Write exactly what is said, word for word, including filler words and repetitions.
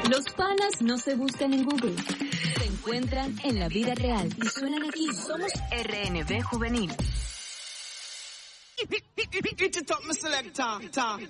Los panas no se buscan en Google, se encuentran en la vida real y suenan aquí. Somos R N B Juvenil.